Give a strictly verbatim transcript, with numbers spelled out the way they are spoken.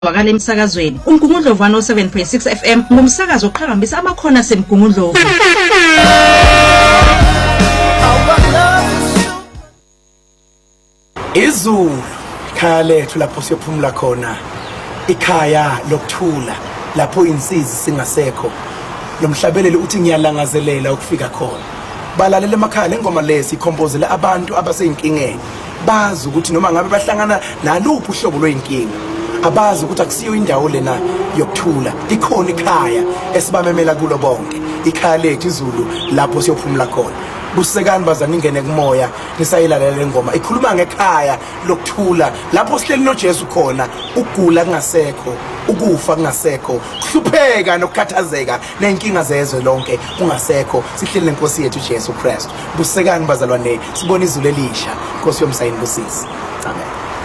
wakale emsakazweni uMgungundlovu one oh seven point six F M ngumsakazo oqhakambisa amakhono asemgungundlovu. Izulu ikhaya lethu lapho siyophumula khona, ikhaya lokuthula lapho insizi singasekho. Lomhlabeleli uthi ngiyalangazelela ukufika khona. Balalela emakhaya lengoma lesi ikhompozela abantu abasey'inkingeni, bazi ukuthi noma ngabe bahlangana naluphi uhlobo lwey'nkinga, abazi ukuthi akusiyo indawo lena yokuthula, ikhona ikhaya esibamemela kulo bonke, ikhaya lethu Izulu lapho siyophumula khona. Busekani bazana ingene kumoya nisayilalela lengoma ikhuluma ngekhaya lokuthula lapho sihleli noJesu khona, ukugula kungasekho, ukufa kungasekho, kuhlupheka nokukhathazeka nenkinga zezwe lonke kungasekho, sihleli nenkosi yethu Jesu Christ. Busekani bazalwane, sibona izulu elisha, Nkosi yomsayini busisi. Amen.